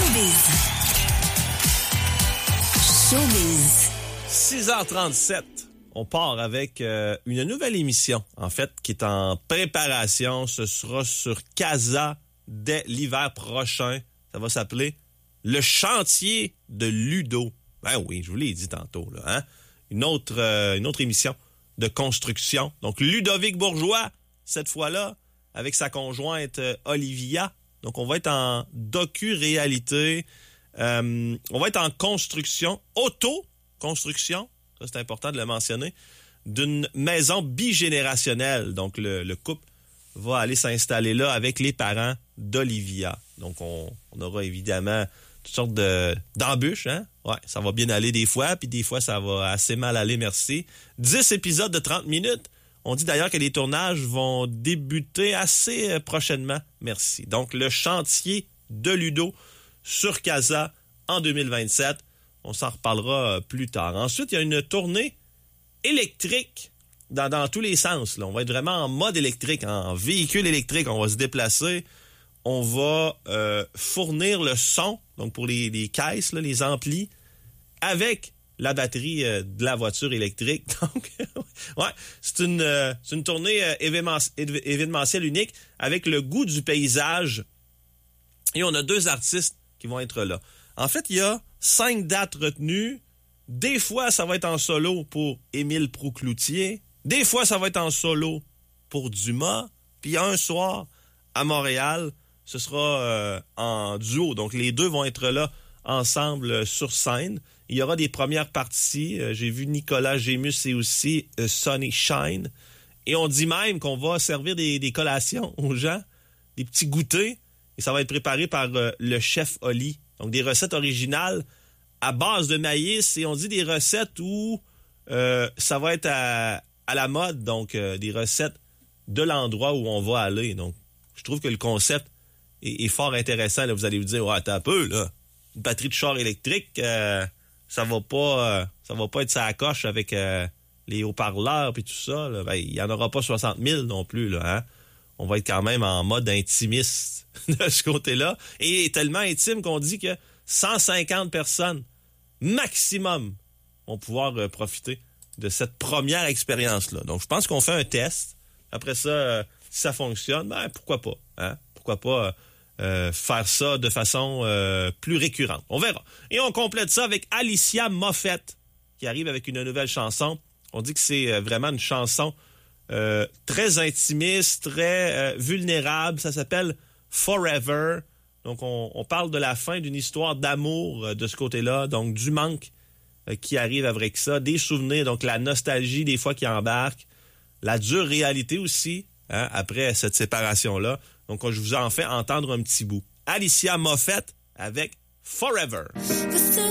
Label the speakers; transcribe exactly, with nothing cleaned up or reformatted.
Speaker 1: Showbiz. Showbiz.
Speaker 2: six heures trente-sept, on part avec euh, une nouvelle émission, en fait, qui est en préparation. Ce sera sur Casa dès l'hiver prochain. Ça va s'appeler Le chantier de Ludo. Ben oui, je vous l'ai dit tantôt, là, hein? Une autre, euh, une autre émission de construction. Donc, Ludovic Bourgeois, cette fois-là, avec sa conjointe euh, Olivia. Donc, on va être en docu-réalité. Euh, on va être en construction, auto-construction, ça c'est important de le mentionner, d'une maison bigénérationnelle. Donc, le, le couple va aller s'installer là avec les parents d'Olivia. Donc, on, on aura évidemment toutes sortes de, d'embûches, hein? Ouais, ça va bien aller des fois, puis des fois, ça va assez mal aller, merci. dix épisodes de trente minutes. On dit d'ailleurs que les tournages vont débuter assez prochainement, merci. Donc, le chantier de Ludo sur Casa en deux mille vingt-sept. On s'en reparlera plus tard. Ensuite, il y a une tournée électrique dans, dans tous les sens. Là. On va être vraiment en mode électrique, en véhicule électrique. On va se déplacer. On va euh, fournir le son, donc pour les, les caisses, là, les amplis, avec la batterie euh, de la voiture électrique. Donc, ouais, c'est une, euh, c'est une tournée euh, événement, événementielle unique avec le goût du paysage. Et on a deux artistes qui vont être là. En fait, il y a cinq dates retenues. Des fois, ça va être en solo pour Émile Proulx-Cloutier. Des fois, ça va être en solo pour Dumas. Puis un soir, à Montréal, ce sera euh, en duo. Donc, les deux vont être là ensemble euh, sur scène. Il y aura des premières parties. Euh, j'ai vu Nicolas Gémus et aussi euh, Sonny Shine. Et on dit même qu'on va servir des, des collations aux gens, des petits goûters. Et ça va être préparé par euh, le chef Oli. Donc, des recettes originales à base de maïs. Et on dit des recettes où euh, ça va être à, à la mode. Donc, euh, des recettes de l'endroit où on va aller. Donc, je trouve que le concept est, est fort intéressant. Là, vous allez vous dire, ouais, attends un peu, là. Une batterie de char électrique, euh, ça va pas euh, ça va pas être ça à coche avec euh, les haut-parleurs et tout ça. Là. Ben, il y en aura pas soixante mille non plus, là, hein? On va être quand même en mode intimiste de ce côté-là. Et tellement intime qu'on dit que cent cinquante personnes maximum vont pouvoir euh, profiter de cette première expérience-là. Donc, je pense qu'on fait un test. Après ça, euh, si ça fonctionne, ben pourquoi pas? Hein? Pourquoi pas euh, faire ça de façon euh, plus récurrente? On verra. Et on complète ça avec Alicia Moffett, qui arrive avec une nouvelle chanson. On dit que c'est euh, vraiment une chanson Euh, très intimiste, très euh, vulnérable. Ça s'appelle Forever. Donc, on, on parle de la fin d'une histoire d'amour euh, de ce côté-là. Donc, du manque euh, qui arrive avec ça. Des souvenirs, donc la nostalgie des fois qui embarque. La dure réalité aussi, hein, après cette séparation-là. Donc, je vous en fais entendre un petit bout. Alicia Moffett avec Forever.